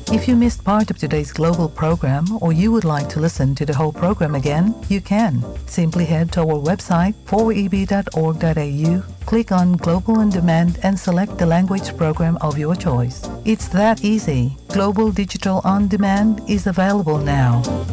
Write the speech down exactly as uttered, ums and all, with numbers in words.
If you missed part of today's global program or you would like to listen to the whole program again, you can. Simply head to our website four e b dot org dot a u, click on Global On Demand and select the language program of your choice. It's that easy. Global Digital On Demand is available now.